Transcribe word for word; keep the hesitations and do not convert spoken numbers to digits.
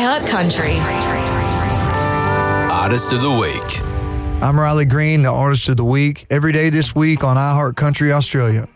iHeart Country. Artist of the Week. I'm Riley Green, the Artist of the Week, every day this week on iHeart Country Australia.